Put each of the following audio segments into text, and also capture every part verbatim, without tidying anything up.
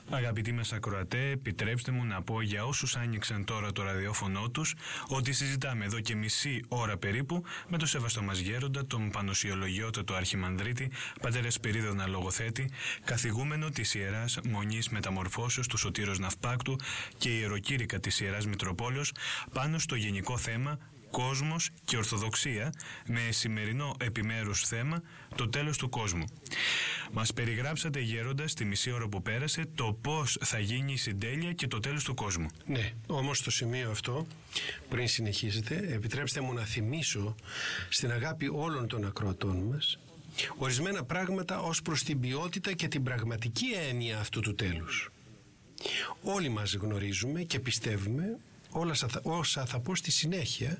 Αγαπητοί μας ακροατέ, επιτρέψτε μου να πω για όσους άνοιξαν τώρα το ραδιόφωνο τους ότι συζητάμε εδώ και μισή ώρα περίπου με τον σεβαστό μας γέροντα, τον Πανοσιολογιότατο Αρχιμανδρίτη, πατέρα Σπυρίδωνα Λογοθέτη, καθηγούμενο της Ιεράς Μονής Μεταμορφώσεως του Σωτήρος Ναυπάκτου και ιεροκήρυκα της Ιεράς Μητροπόλεως πάνω στο γενικό θέμα κόσμος και ορθοδοξία, με σημερινό επιμέρους θέμα το τέλος του κόσμου. Μας περιγράψατε, γέροντα, στη μισή ώρα που πέρασε, το πώς θα γίνει η συντέλεια και το τέλος του κόσμου. Ναι, όμως στο σημείο αυτό, πριν συνεχίσετε, επιτρέψτε μου να θυμίσω στην αγάπη όλων των ακροατών μας ορισμένα πράγματα ως προς την ποιότητα και την πραγματική έννοια αυτού του τέλους. Όλοι μας γνωρίζουμε και πιστεύουμε όλα όσα θα πω στη συνέχεια,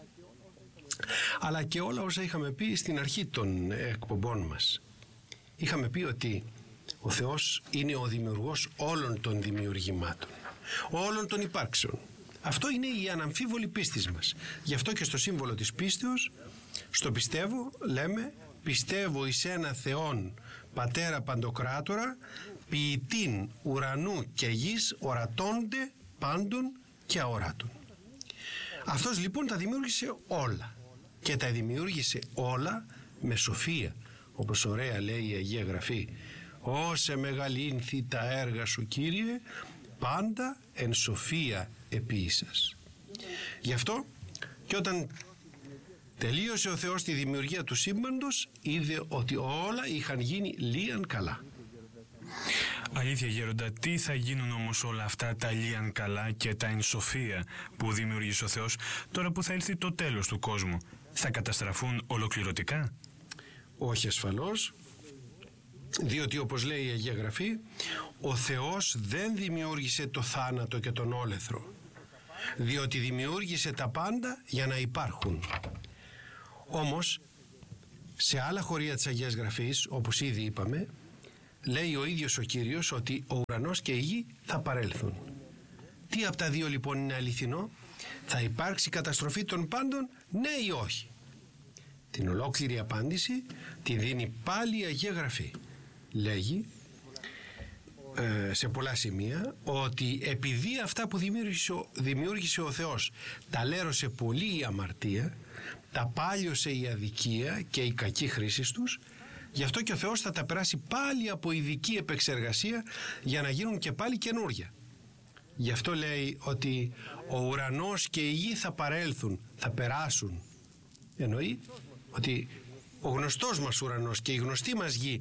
αλλά και όλα όσα είχαμε πει στην αρχή των εκπομπών μας. Είχαμε πει ότι ο Θεός είναι ο δημιουργός όλων των δημιουργημάτων, όλων των υπάρξεων. Αυτό είναι η αναμφίβολη πίστη μας. Γι' αυτό και στο σύμβολο της πίστεως, στο πιστεύω, λέμε πιστεύω εις ένα Θεόν Πατέρα Παντοκράτορα, ποιητήν ουρανού και γης, ορατώνται πάντων και αοράτων. Αυτός λοιπόν τα δημιούργησε όλα και τα δημιούργησε όλα με σοφία, όπως ωραία λέει η Αγία Γραφή. «Όσε μεγαλύνθη τα έργα σου, Κύριε, πάντα εν σοφία επίησας». Γι' αυτό και όταν τελείωσε ο Θεός τη δημιουργία του σύμπαντος, είδε ότι όλα είχαν γίνει λίαν καλά. Αλήθεια, γέροντα, τι θα γίνουν όμως όλα αυτά τα λίαν καλά και τα εν σοφία που δημιούργησε ο Θεός τώρα που θα έλθει το τέλος του κόσμου? Θα καταστραφούν ολοκληρωτικά? Όχι ασφαλώς, διότι όπως λέει η Αγία Γραφή, ο Θεός δεν δημιούργησε το θάνατο και τον όλεθρο, διότι δημιούργησε τα πάντα για να υπάρχουν. Όμως σε άλλα χωρία της Αγίας Γραφής, όπως ήδη είπαμε, λέει ο ίδιος ο Κύριος ότι ο ουρανός και η γη θα παρέλθουν. Τι από τα δύο λοιπόν είναι αληθινό? Θα υπάρξει καταστροφή των πάντων, ναι ή όχι? Την ολόκληρη απάντηση τη δίνει πάλι η Αγία Γραφή. Λέγει ε, σε πολλά σημεία ότι επειδή αυτά που δημιούργησε ο, δημιούργησε ο Θεός τα λέρωσε πολύ η αμαρτία, τα πάλιωσε η αδικία και η κακή χρήση τους, γι' αυτό και ο Θεός θα τα περάσει πάλι από ειδική επεξεργασία για να γίνουν και πάλι καινούρια. Γι' αυτό λέει ότι ο ουρανός και η γη θα παρέλθουν, θα περάσουν. Εννοεί ότι ο γνωστός μας ουρανός και η γνωστή μας γη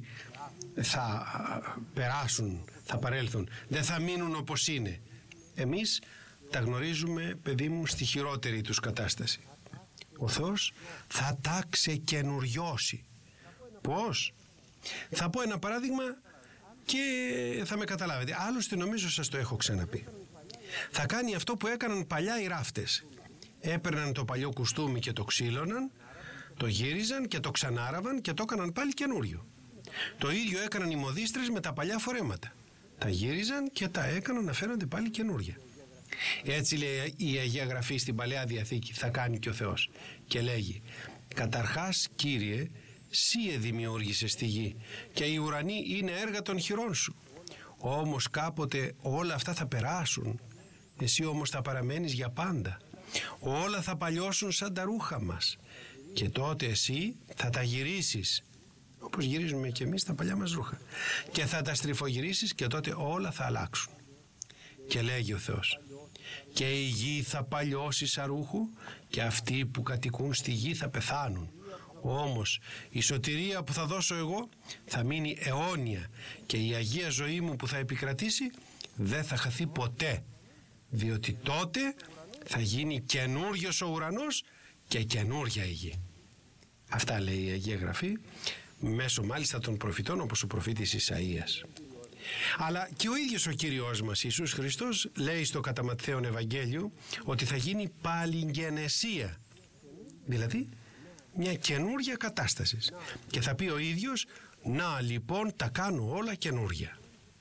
θα περάσουν, θα παρέλθουν, δεν θα μείνουν όπως είναι. Εμείς τα γνωρίζουμε, παιδί μου, στη χειρότερη τους κατάσταση. Ο Θεός θα τα ξεκαινουριώσει. Πώς? Θα πω ένα παράδειγμα και θα με καταλάβετε. Άλλωστε νομίζω σας το έχω ξαναπεί. Θα κάνει αυτό που έκαναν παλιά οι ράφτες. Έπαιρναν το παλιό κουστούμι και το ξύλωναν, το γύριζαν και το ξανάραβαν και το έκαναν πάλι καινούριο. Το ίδιο έκαναν οι μοδίστρες με τα παλιά φορέματα. Τα γύριζαν και τα έκαναν να φαίνονται πάλι καινούρια. Έτσι λέει η Αγία Γραφή στην Παλαιά Διαθήκη, θα κάνει και ο Θεός. Και λέγει: «Καταρχάς, Κύριε, Σύ εδημιούργησες τη γη και οι ουρανοί είναι έργα των χειρών σου. Όμως κάποτε όλα αυτά θα περάσουν. Εσύ όμως θα παραμένεις για πάντα. Όλα θα παλιώσουν σαν τα ρούχα μας. Και τότε εσύ θα τα γυρίσεις, όπως γυρίζουμε και εμείς τα παλιά μας ρούχα, και θα τα στριφογυρίσεις και τότε όλα θα αλλάξουν». Και λέγει ο Θεός: «Και η γη θα παλιώσει σαν ρούχο και αυτοί που κατοικούν στη γη θα πεθάνουν. Όμως η σωτηρία που θα δώσω εγώ θα μείνει αιώνια και η Αγία ζωή μου που θα επικρατήσει δεν θα χαθεί ποτέ, διότι τότε θα γίνει καινούριος ο ουρανός και καινούρια η γη». Αυτά λέει η Αγία Γραφή, μέσω μάλιστα των προφητών όπως ο προφήτης Ισαΐας. Αλλά και ο ίδιος ο Κύριος μας Ιησούς Χριστός λέει στο κατά Ματθαίον Ευαγγέλιο ότι θα γίνει παλιγγενεσία, δηλαδή μια καινούρια κατάσταση, και θα πει ο ίδιος: «Να λοιπόν τα κάνω όλα καινούρια».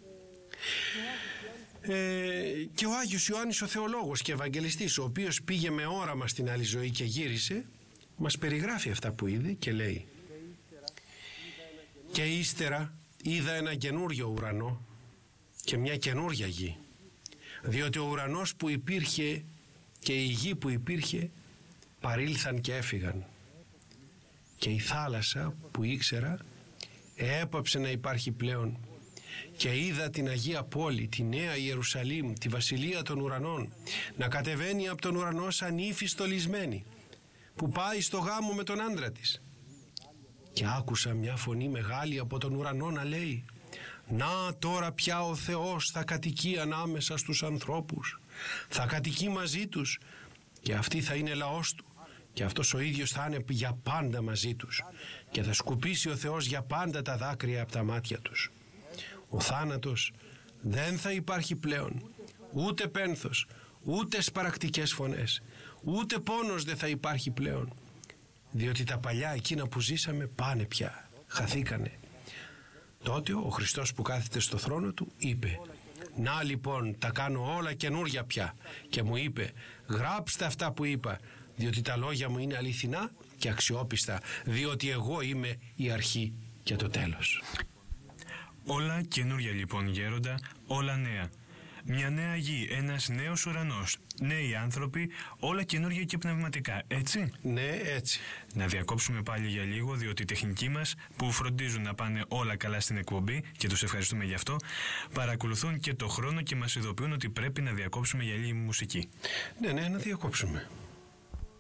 Ε, και ο Άγιος Ιωάννης ο Θεολόγος και Ευαγγελιστής, ο οποίος πήγε με όραμα στην άλλη ζωή και γύρισε, μας περιγράφει αυτά που είδε και λέει: «Και ύστερα είδα ένα καινούριο ουρανό και μια καινούρια γη. Διότι ο ουρανός που υπήρχε και η γη που υπήρχε παρήλθαν και έφυγαν. Και η θάλασσα που ήξερα έπαψε να υπάρχει πλέον. Και είδα την Αγία Πόλη, τη Νέα Ιερουσαλήμ, τη Βασιλεία των Ουρανών, να κατεβαίνει από τον ουρανό σαν ύφη στολισμένη, που πάει στο γάμο με τον άντρα της. Και άκουσα μια φωνή μεγάλη από τον ουρανό να λέει: «Να τώρα πια ο Θεός θα κατοικεί ανάμεσα στους ανθρώπους, θα κατοικεί μαζί τους και αυτοί θα είναι λαός του και αυτός ο ίδιος θα είναι για πάντα μαζί τους και θα σκουπίσει ο Θεός για πάντα τα δάκρυα από τα μάτια τους. Ο θάνατος δεν θα υπάρχει πλέον, ούτε πένθος, ούτε σπαρακτικές φωνές, ούτε πόνος δεν θα υπάρχει πλέον, διότι τα παλιά εκείνα που ζήσαμε πάνε πια, χαθήκανε». Τότε ο Χριστός που κάθεται στο θρόνο του είπε: «Να λοιπόν τα κάνω όλα καινούρια πια», και μου είπε: «Γράψτε αυτά που είπα, διότι τα λόγια μου είναι αληθινά και αξιόπιστα, διότι εγώ είμαι η αρχή και το τέλος». Όλα καινούρια λοιπόν, γέροντα, όλα νέα. Μια νέα γη, ένας νέος ουρανός, νέοι άνθρωποι, όλα καινούργια και πνευματικά, έτσι? Ναι, έτσι. Να διακόψουμε πάλι για λίγο, διότι οι τεχνικοί μας, που φροντίζουν να πάνε όλα καλά στην εκπομπή, και τους ευχαριστούμε γι' αυτό, παρακολουθούν και το χρόνο και μας ειδοποιούν ότι πρέπει να διακόψουμε για λίγη μουσική. Ναι, ναι, να διακόψουμε.